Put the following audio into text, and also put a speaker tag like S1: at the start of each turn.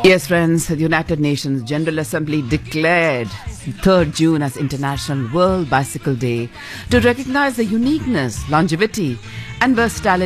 S1: Yes, friends, the United Nations General Assembly declared 3rd June as International World Bicycle Day to recognize the uniqueness, longevity and versatility